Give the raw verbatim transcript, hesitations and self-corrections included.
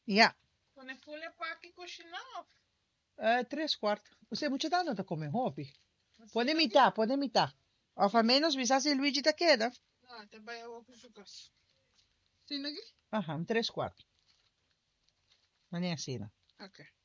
Yeah. Quando folha para aqui cozinhar. É, três quartos. Você muito dá nada comer hobby. Pode imitar, pode imitar. Of menos visase Luigi da queda. Não, também eu vou jogar. Sim, aqui? Aham, três quartos. Mas nem assim, não. Ok.